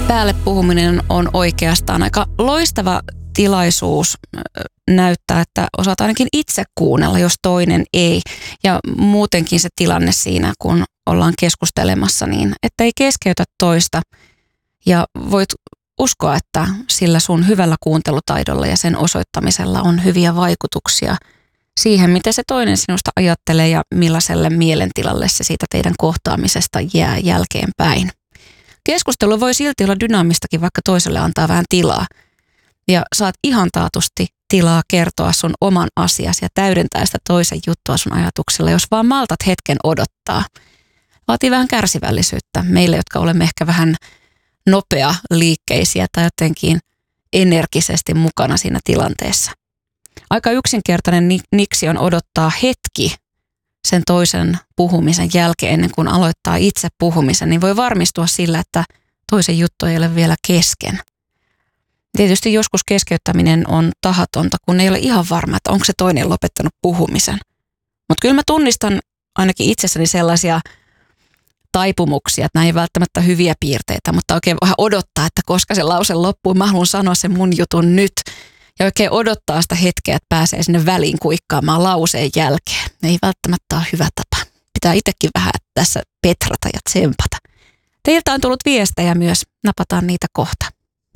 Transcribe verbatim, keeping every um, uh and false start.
Päälle puhuminen on oikeastaan aika loistava tilaisuus näyttää, että osaat ainakin itse kuunnella, jos toinen ei. Ja muutenkin se tilanne siinä, kun ollaan keskustelemassa, niin että ei keskeytä toista. Ja voit uskoa, että sillä sun hyvällä kuuntelutaidolla ja sen osoittamisella on hyviä vaikutuksia siihen, miten se toinen sinusta ajattelee ja millaiselle mielentilalle se siitä teidän kohtaamisesta jää jälkeenpäin. Keskustelu voi silti olla dynaamistakin, vaikka toiselle antaa vähän tilaa. Ja saat ihan taatusti tilaa kertoa sun oman asiasi ja täydentää sitä toisen juttua sun ajatuksella, jos vaan maltat hetken odottaa. Vaatii vähän kärsivällisyyttä meille, jotka olemme ehkä vähän nopea liikkeisiä tai jotenkin energisesti mukana siinä tilanteessa. Aika yksinkertainen niksi on odottaa hetki sen toisen puhumisen jälkeen ennen kuin aloittaa itse puhumisen, niin voi varmistua sillä, että toisen juttu ei ole vielä kesken. Tietysti joskus keskeyttäminen on tahatonta, kun ei ole ihan varma, että onko se toinen lopettanut puhumisen. Mutta kyllä mä tunnistan ainakin itsessäni sellaisia taipumuksia, että nämä ei välttämättä hyviä piirteitä, mutta oikein vähän odottaa, että koska se lause loppuu, mä haluan sanoa sen mun jutun nyt. Ja oikein odottaa sitä hetkeä, että pääsee sinne väliin kuikkaamaan lauseen jälkeen. Ei välttämättä ole hyvä tapa. Pitää itsekin vähän tässä petrata ja tsempata. Teiltä on tullut viestejä myös, napataan niitä kohta.